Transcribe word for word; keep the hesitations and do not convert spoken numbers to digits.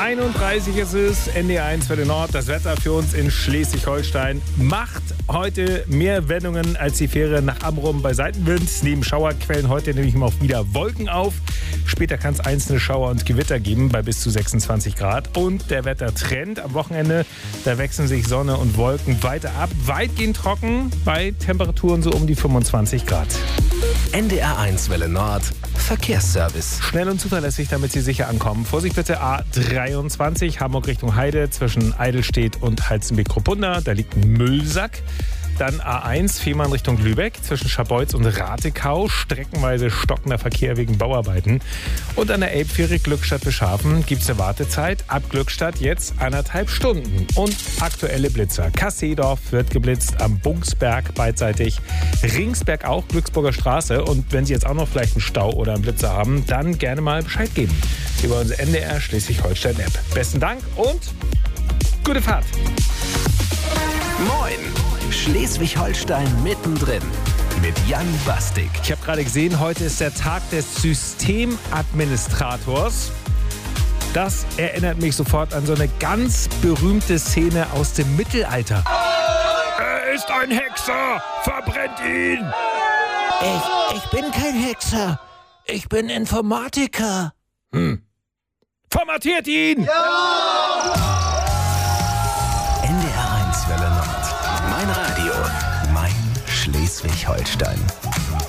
einunddreißig ist es, N D R eins Welle Nord. Das Wetter für uns in Schleswig-Holstein macht heute mehr Wendungen als die Fähre nach Amrum bei Seitenwind. Neben Schauerquellen heute nämlich mal wieder Wolken auf. Später kann es einzelne Schauer und Gewitter geben bei bis zu sechsundzwanzig Grad. Und der Wettertrend am Wochenende, da wechseln sich Sonne und Wolken weiter ab. Weitgehend trocken bei Temperaturen so um die fünfundzwanzig Grad. N D R eins Welle Nord Verkehrsservice. Schnell und zuverlässig, damit Sie sicher ankommen. Vorsicht bitte, A dreiundzwanzig, Hamburg Richtung Heide, zwischen Eidelstedt und Halzenbeck-Kruppunda. Da liegt ein Müllsack. Dann A eins, Fehmarn Richtung Lübeck, zwischen Scharbeutz und Ratekau. Streckenweise stockender Verkehr wegen Bauarbeiten. Und an der Elbfähre Glückstadt-Beschafen gibt es eine Wartezeit. Ab Glückstadt jetzt anderthalb Stunden. Und aktuelle Blitzer. Kasseedorf wird geblitzt, am Bungsberg beidseitig. Ringsberg auch, Glücksburger Straße. Und wenn Sie jetzt auch noch vielleicht einen Stau oder einen Blitzer haben, dann gerne mal Bescheid geben. Über unsere N D R Schleswig-Holstein-App. Besten Dank und gute Fahrt. Moin! Schleswig-Holstein mittendrin mit Jan Bastik. Ich habe gerade gesehen, heute ist der Tag des Systemadministrators. Das erinnert mich sofort an so eine ganz berühmte Szene aus dem Mittelalter. Er ist ein Hexer! Verbrennt ihn! Ich, ich bin kein Hexer. Ich bin Informatiker. Hm. Formatiert ihn! Ja! N D R eins Welle Nord. Mein Radio, mein Schleswig-Holstein.